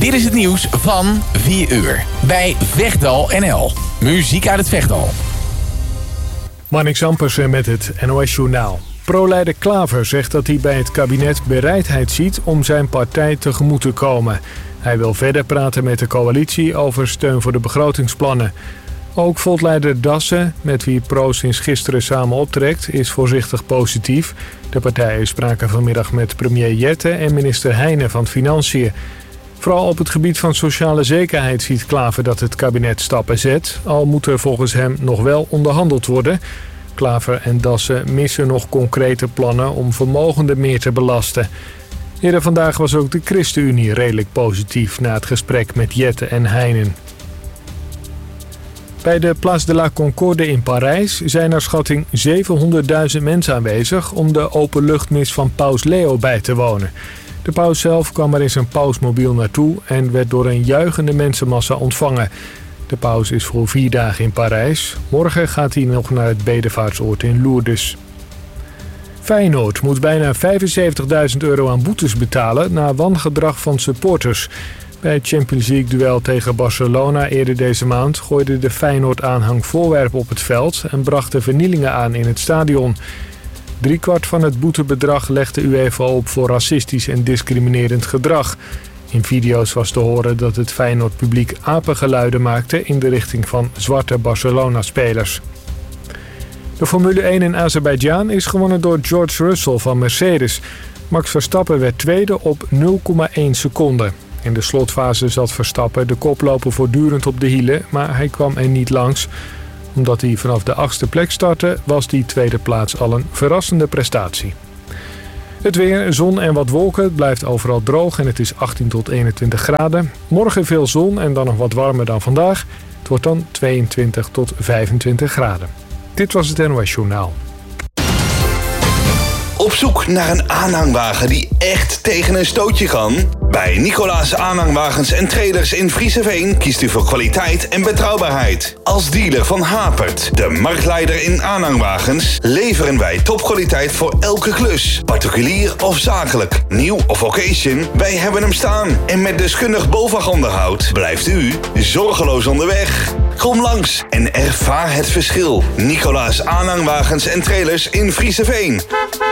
Dit is het nieuws van 4 uur. Bij Vechtdal NL. Muziek uit het Vechtdal. Marnix Zampersen met het NOS Journaal. Pro-leider Klaver zegt dat hij bij het kabinet bereidheid ziet om zijn partij tegemoet te komen. Hij wil verder praten met de coalitie over steun voor de begrotingsplannen. Ook Volt-leider Dassen, met wie Pro sinds gisteren samen optrekt, is voorzichtig positief. De partijen spraken vanmiddag met premier Jette en minister Heijnen van Financiën. Vooral op het gebied van sociale zekerheid ziet Klaver dat het kabinet stappen zet, al moet er volgens hem nog wel onderhandeld worden. Klaver en Dassen missen nog concrete plannen om vermogenden meer te belasten. Eerder vandaag was ook de ChristenUnie redelijk positief na het gesprek met Jette en Heijnen. Bij de Place de la Concorde in Parijs zijn naar schatting 700.000 mensen aanwezig om de openluchtmis van paus Leo bij te wonen. De paus zelf kwam er in zijn pausmobiel naartoe en werd door een juichende mensenmassa ontvangen. De paus is voor 4 dagen in Parijs. Morgen gaat hij nog naar het bedevaartsoord in Lourdes. Feyenoord moet bijna €75.000 aan boetes betalen na wangedrag van supporters. Bij het Champions League-duel tegen Barcelona eerder deze maand gooide de Feyenoord-aanhang voorwerpen op het veld en brachten vernielingen aan in het stadion. 3/4 van het boetebedrag legde UEFA op voor racistisch en discriminerend gedrag. In video's was te horen dat het Feyenoord-publiek apengeluiden maakte in de richting van zwarte Barcelona-spelers. De Formule 1 in Azerbeidzjan is gewonnen door George Russell van Mercedes. Max Verstappen werd tweede op 0,1 seconde. In de slotfase zat Verstappen de koploper voortdurend op de hielen, maar hij kwam er niet langs. Omdat hij vanaf de 8e plek startte, was die tweede plaats al een verrassende prestatie. Het weer, zon en wat wolken. Het blijft overal droog en het is 18 tot 21 graden. Morgen veel zon en dan nog wat warmer dan vandaag. Het wordt dan 22 tot 25 graden. Dit was het NOS Journaal. Op zoek naar een aanhangwagen die echt tegen een stootje kan? Bij Nicolaas Aanhangwagens en Trailers in Frieseveen kiest u voor kwaliteit en betrouwbaarheid. Als dealer van Hapert, de marktleider in aanhangwagens, leveren wij topkwaliteit voor elke klus. Particulier of zakelijk, nieuw of occasion, wij hebben hem staan. En met deskundig BOVAG-onderhoud blijft u zorgeloos onderweg. Kom langs en ervaar het verschil. Nicolaas Aanhangwagens en Trailers in Frieseveen.